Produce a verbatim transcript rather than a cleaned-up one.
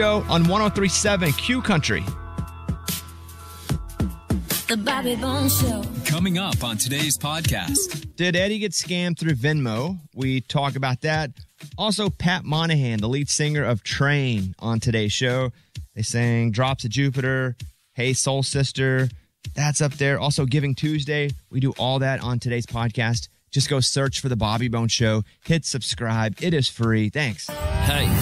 On one oh three point seven Q Country. The Bobby Bones Show. Coming up on today's podcast. Did Eddie get scammed through Venmo? We talk about that. Also, Pat Monahan, the lead singer of Train, on today's show. They sang Drops of Jupiter, Hey Soul Sister. That's up there. Also, Giving Tuesday. We do all that on today's podcast. Just go search for The Bobby Bones Show. Hit subscribe. It is free. Thanks. Hey.